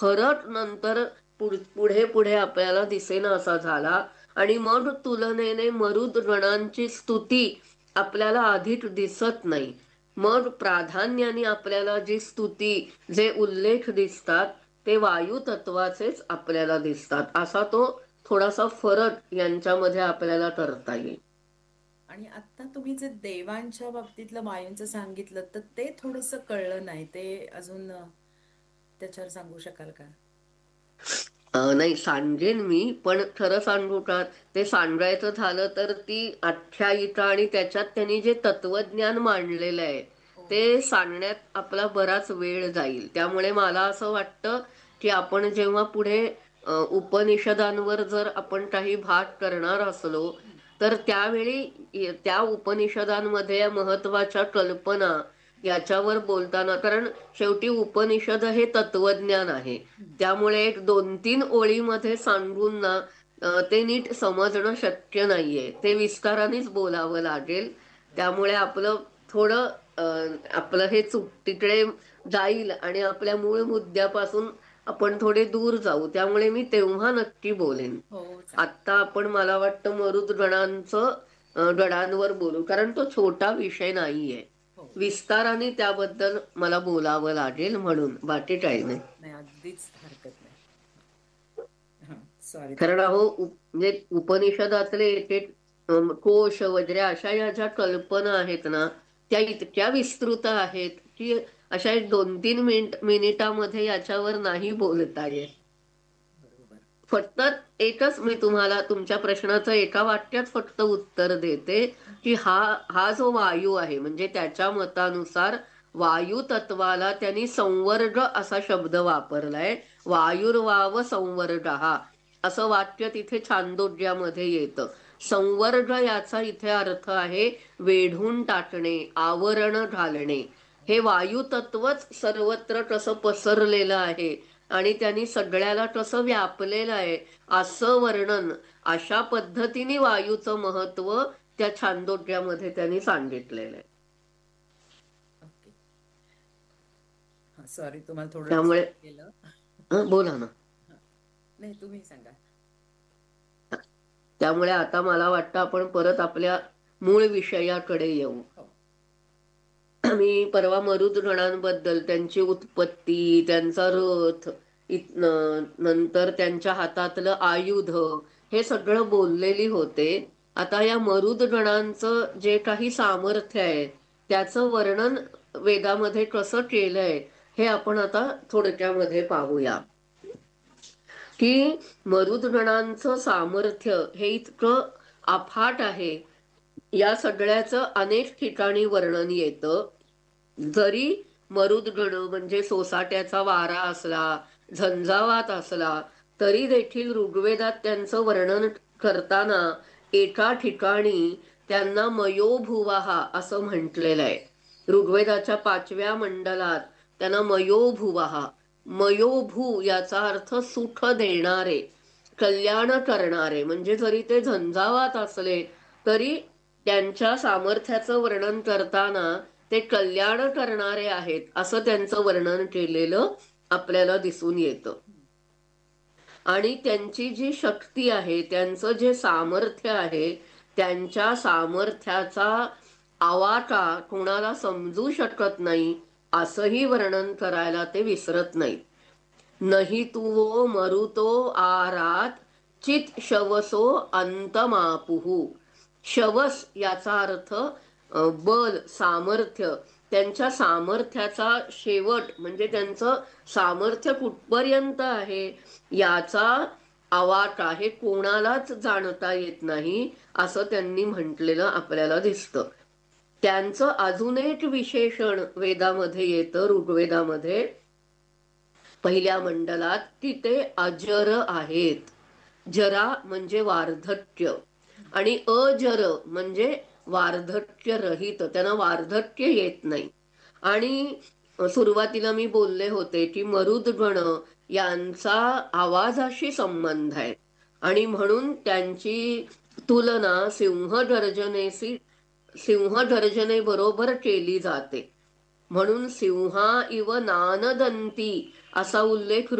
फरक नंतर पुढे पुढे आपल्याला दिसेना असा झाला. आणि मग तुलनेने मरुद गणांची स्तुती आपल्याला आधीच दिसत नाही. मग प्राधान्याने आपल्याला जी स्तुती, जे उल्लेख दिसतात ते वायू तत्वाचेच आपल्याला दिसतात. असा तो थोडासा फरक यांच्यामध्ये आपल्याला करता येईल. आणि आता तुम्ही जे देवांच्या बाबतीतलं वायूंचं सांगितलं तर ते थोडंसं कळलं नाही. ते अजून त्याच्यावर सांगू शकाल का? नाही सांगेन मी, पण खरं सांगू का, ते सांगायचं झालं तर ती आख्यायिका आणि त्याच्यात त्यांनी जे तत्वज्ञान मांडलेलं आहे हो. ते सांगण्यात आपला बराच वेळ जाईल. त्यामुळे मला असं वाटतं की आपण जेव्हा पुढे उपनिषदांवर जर आपण काही भाग करणार असलो हं. तर त्यावेळी त्या उपनिषदांमध्ये महत्वाच्या कल्पना याच्यावर बोलताना, कारण शेवटी उपनिषद हे तत्वज्ञान आहे. हं. त्यामुळे एक 2-3 ओळीमध्ये सांगून ना ते नीट समजणं शक्य नाहीये. ते विस्तारानेच बोलावं लागेल. त्यामुळे आपलं थोडं अ, आपलं हे चूक तिकडे जाईल आणि आपल्या मूळ मुद्द्यापासून आपण थोडे दूर जाऊ. त्यामुळे मी तेव्हा नक्की बोलेन. हो, चालेल. आत्ता आपण मला वाटतं मरुद गणांचं गणांवर बोलू, कारण तो छोटा विषय नाहीये. हो. विस्ताराने त्याबद्दल मला बोलावं लागेल, म्हणून बाकी काही नाही. नाही, अगदीच हरकत नाही. हां, सॉरी कारण अहो म्हणजे उपनिषदातले एक एक कोश वगैरे अशा या ज्या कल्पना आहेत ना त्या इतक्या विस्तृत आहेत की अशा एक 2-3 मिनिटामध्ये याच्यावर नाही बोलता येत. बरोबर. फक्त एकच मी तुम्हाला तुमच्या प्रश्नाचं एका वाक्यात फक्त उत्तर देते की हा हा जो वायू आहे, म्हणजे त्याच्या मतानुसार वायू तत्वाला त्यांनी संवर्ग असा शब्द वापरलाय. वायुर्वाव संवर्ग हा असं वाक्य तिथे छांदोग्यामध्ये येतं. संवर्ग याचा इथे अर्थ आहे वेढून टाकणे, आवरण घालणे. हे वायू तत्वच सर्वत्र कसं पसरलेलं आहे आणि त्यांनी सगळ्याला कसं व्यापलेलं आहे असं वर्णन, अशा पद्धतीने वायूचं महत्व त्या छांदोग्यामध्ये त्यांनी सांगितलेलं आहे. ओके. हां, सॉरी तुम्हाला थोडं त्यामुळे डिस्टर्ब केलं. बोला ना. हां. नाही, तुम्ही सांगा. त्यामुळे आता मला वाटतं आपण परत आपल्या मूळ विषयाकडे येऊ. हो. मी परवा मरुद गणांबद्दल, त्यांची उत्पत्ती, त्यांचा रथ, नंतर त्यांच्या हातातलं आयुध, हे सगळं बोललेली होते. आता या मरुद गणांचं जे काही सामर्थ्य आहे त्याचं वर्णन वेदामध्ये कसं केलंय हे आपण आता थोडक्यामध्ये पाहूया. की मरुदगणांचं सामर्थ्य हे इतकं अफाट आहे, या सगळ्याचं अनेक ठिकाणी वर्णन येतं. जरी मरुदगण म्हणजे सोसाट्याचा वारा असला, झंझावात असला, तरी देखील ऋग्वेदात त्यांचं वर्णन करताना एका ठिकाणी त्यांना मयोभुवाहा असं म्हटलेलं आहे. ऋग्वेदाच्या 5व्या मंडलात त्यांना मयोभुवाहा, मयोभू याचा अर्थ सुख देणारे, कल्याण करणारे, म्हणजे जरी ते झंझावात असले तरी त्यांच्या सामर्थ्याचं वर्णन करताना ते कल्याण करणारे आहेत असं त्यांचं वर्णन केलेलं आपल्याला दिसून येतं. आणि त्यांची जी शक्ती आहे, त्यांचं जे सामर्थ्य आहे, त्यांच्या सामर्थ्याचा आवाका कोणाला समजू शकत नाही असंही वर्णन करायला ते विसरत नाहीत. नाही तुवो मरुतो आरात चित शवसो अंतमापुहू. शवस याचा अर्थ बल, सामर्थ्य. त्यांच्या सामर्थ्याचा शेवट म्हणजे त्यांचं सामर्थ्य कुठपर्यंत आहे याचा आवाका हे कोणालाच जाणता येत नाही असं त्यांनी म्हटलेलं आपल्याला दिसतं. त्यांचं अजून एक विशेषण वेदामध्ये येतं, ऋग्वेदामध्ये पहिल्या मंडलात, की ते अजर आहेत. जरा म्हणजे वार्धक्य आणि अजर म्हणजे वार्धक्य रहित, त्यांना वार्धक्य येत नाही. आणि सुरुवातीला मी बोलले होते की मरुदगण यांचा आवाजाशी संबंध आहे आणि म्हणून त्यांची तुलना सिंहगर्जनेबरोबर केली जाते. म्हणून सिंहा इव नानदंती असा उल्लेख